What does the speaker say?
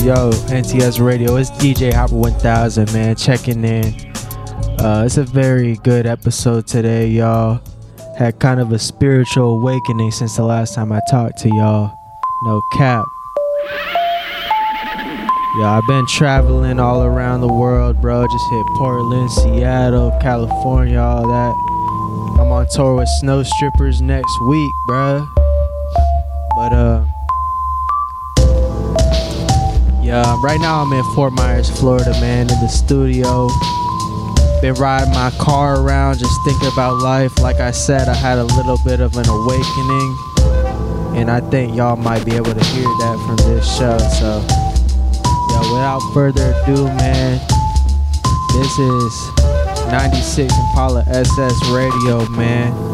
Yo, NTS Radio. It's DJ Hopper 1000, man, checking in. It's a very good episode today, y'all. Had kind of a spiritual awakening since the last time I talked to y'all. No cap. Yeah, I've been traveling all around the world, bro. Just hit Portland, Seattle, California, all that. I'm on tour with Snow Strippers next week, bro. But, yeah, right now I'm in Fort Myers, Florida, man, in the studio. Been riding my car around, just thinking about life. Like I said, I had a little bit of an awakening, and I think y'all might be able to hear that from this show. So, yeah, without further ado, man, this is 96 Impala SS Radio, man.